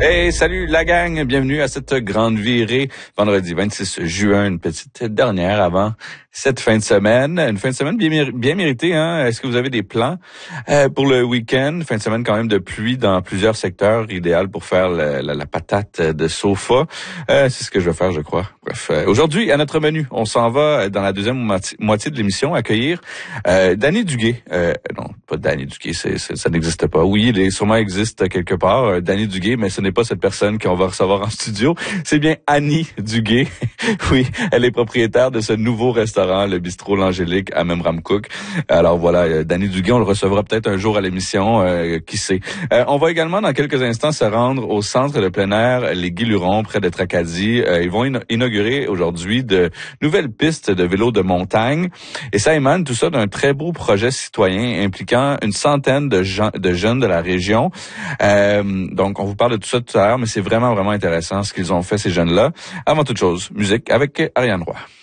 Hey, salut la gang, bienvenue à cette grande virée. Vendredi 26 juin, une petite dernière avant cette fin de semaine. Une fin de semaine bien méritée, hein? Est-ce que vous avez des plans pour le week-end? Fin de semaine quand même de pluie dans plusieurs secteurs, idéal pour faire la patate de sofa. C'est ce que je vais faire, je crois. Bref, aujourd'hui, à notre menu, on s'en va dans la deuxième moitié de l'émission accueillir Danny Duguay. Non, pas Danny Duguay, ça n'existe pas. Oui, il sûrement existe quelque part, Danny Duguay, mais ce n'est pas cette personne qu'on va recevoir en studio. C'est bien Annie Duguay. Oui, elle est propriétaire de ce nouveau restaurant, le bistrot L'Angélique à Memramcook. Alors voilà, Danny Duguay, on le recevra peut-être un jour à l'émission, qui sait. On va également dans quelques instants se rendre au centre de plein air Les Guilurons près de Tracadie. Ils vont inaugurer aujourd'hui de nouvelles pistes de vélo de montagne et ça émane tout ça d'un très beau projet citoyen impliquant une centaine de jeunes de la région. Donc on vous parle de tout ça tout à l'heure, mais c'est vraiment intéressant ce qu'ils ont fait ces jeunes-là. Avant toute chose, musique avec Ariane Roy.